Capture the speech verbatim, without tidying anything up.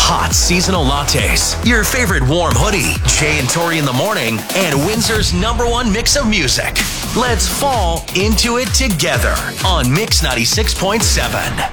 hot seasonal lattes, your favorite warm hoodie, Jay and Tori in the morning, and Windsor's number one mix of music. Let's fall into it together on Mix ninety-six point seven.